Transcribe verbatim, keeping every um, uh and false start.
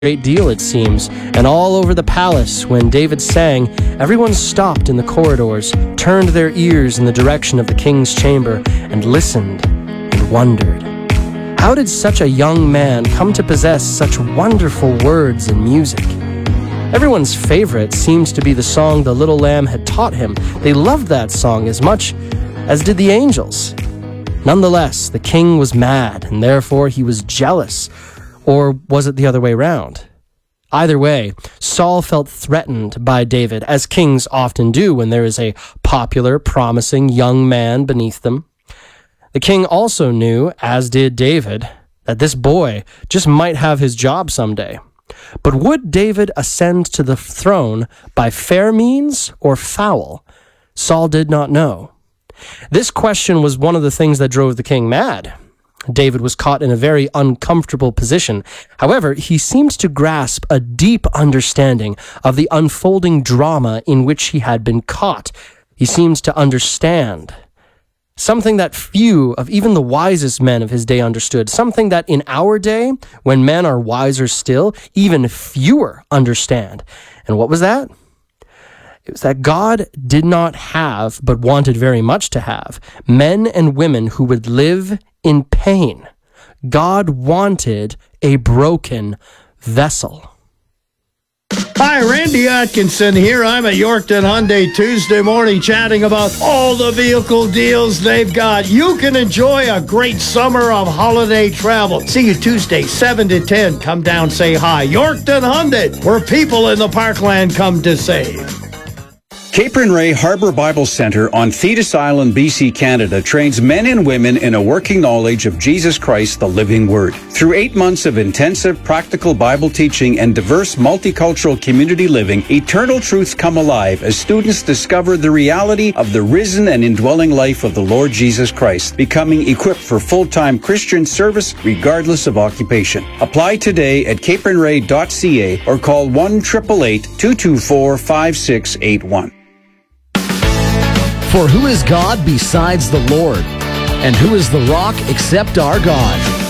great deal, it seems, and all over the palace, when David sang, everyone stopped in the corridors, turned their ears in the direction of the king's chamber, and listened and wondered. How did such a young man come to possess such wonderful words and music? Everyone's favorite seems to be the song the little lamb had taught him. They loved that song as much as did the angels. Nonetheless, the king was mad, and therefore he was jealous. Or was it the other way around? Either way, Saul felt threatened by David, as kings often do when there is a popular, promising young man beneath them. The king also knew, as did David, that this boy just might have his job someday. But would David ascend to the throne by fair means or foul? Saul did not know. This question was one of the things that drove the king mad. David was caught in a very uncomfortable position. However, he seemed to grasp a deep understanding of the unfolding drama in which he had been caught. He seems to understand something that few of even the wisest men of his day understood, something that in our day, when men are wiser still, even fewer understand. And what was that? It was that God did not have, but wanted very much to have, men and women who would live in pain. God wanted a broken vessel. Hi, Randy Atkinson here. I'm at Yorkton Hyundai Tuesday morning chatting about all the vehicle deals they've got. You can enjoy a great summer of holiday travel. See you Tuesday, seven to ten. Come down, say hi. Yorkton Hyundai, where people in the parkland come to save. Capron Ray Harbor Bible Center on Thetis Island, B C, Canada trains men and women in a working knowledge of Jesus Christ, the living Word. Through eight months of intensive practical Bible teaching and diverse multicultural community living, eternal truths come alive as students discover the reality of the risen and indwelling life of the Lord Jesus Christ, becoming equipped for full-time Christian service regardless of occupation. Apply today at capron ray dot c a or call one eight eight eight, two two four, five six eight one. For who is God besides the Lord? And who is the rock except our God?